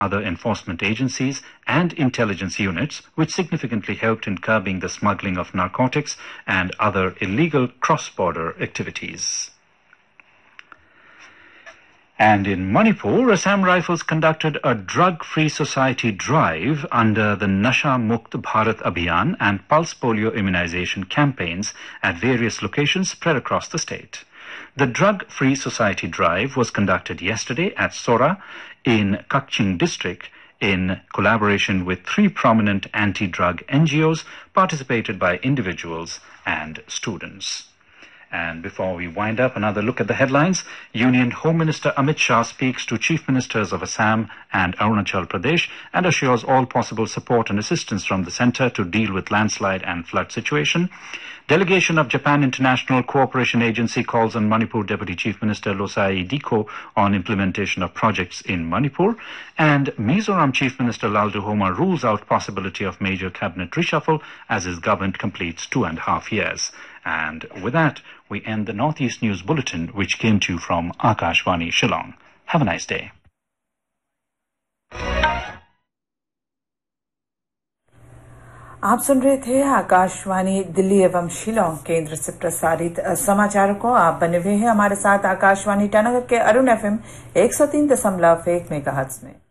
other enforcement agencies and intelligence units, which significantly helped in curbing the smuggling of narcotics and other illegal cross-border activities. And in Manipur, Assam Rifles conducted a drug-free society drive under the Nasha Mukt Bharat Abhiyan and pulse polio immunization campaigns at various locations spread across the state. The drug-free society drive was conducted yesterday at Sora in Kakching district in collaboration with 3 prominent anti-drug NGOs participated by individuals and students. And before we wind up, another look at the headlines. Union Home Minister Amit Shah speaks to Chief Ministers of Assam and Arunachal Pradesh and assures all possible support and assistance from the centre to deal with landslide and flood situation. Delegation of Japan International Cooperation Agency calls on Manipur Deputy Chief Minister Losai Diko on implementation of projects in Manipur. And Mizoram Chief Minister Laldu Homa rules out possibility of major cabinet reshuffle as his government completes 2.5 years. And with that, we end the Northeast News Bulletin, which came to you from Akashvani Shillong. Have a nice day. आप सुन रहे थे आकाशवाणी दिल्ली एवं शिलोंग केंद्र से प्रसारित समाचारों को। आप बने हुए हैं हमारे साथ आकाशवाणी ईटानगर के अरुण FM 103.1 मेगाहर्ट्ज में।